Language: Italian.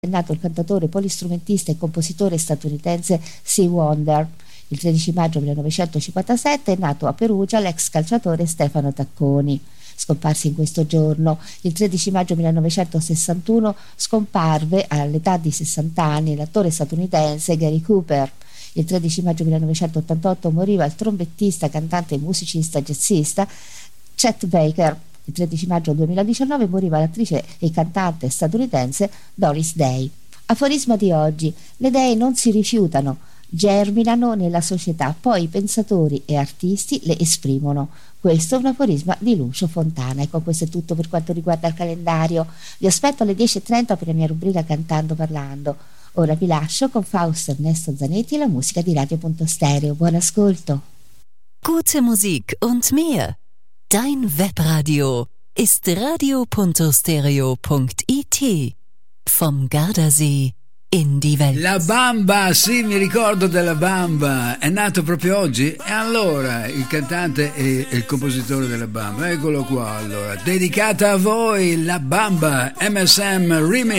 è nato il cantautore, polistrumentista e compositore statunitense Stevie Wonder. Il 13 maggio 1957 è nato a Perugia l'ex calciatore Stefano Tacconi. Scomparsi in questo giorno. Il 13 maggio 1961 scomparve all'età di 60 anni l'attore statunitense Gary Cooper. Il 13 maggio 1988 moriva il trombettista, cantante e musicista jazzista Chet Baker. Il 13 maggio 2019 moriva l'attrice e cantante statunitense Doris Day. Aforisma di oggi: le dee non si rifiutano, germinano nella società, poi i pensatori e artisti le esprimono. Questo è un aforisma di Lucio Fontana. Ecco, questo è tutto per quanto riguarda il calendario. Vi aspetto alle 10:30 per la mia rubrica Cantando Parlando. Ora vi lascio con Fausto Ernesto Zanetti e la musica di Radio.Stereo. Buon ascolto. Gute Musik und mehr. Dein Webradio ist radio.stereo.it. Vom Gardasee in die Welt. La Bamba, sì, mi ricordo della Bamba, è nato proprio oggi. E allora, il cantante e il compositore della Bamba, eccolo qua allora, dedicata a voi, La Bamba, MSM Remix.